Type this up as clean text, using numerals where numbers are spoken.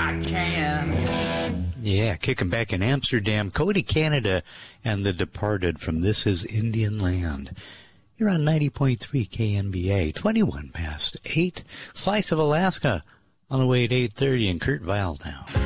I can. Yeah, kicking back in Amsterdam, Cody Canada and The Departed from This Is Indian Land. You're on 90.3 KNBA, 21 past 8. Slice of Alaska on the way at 8:30 and Kurt Vile now.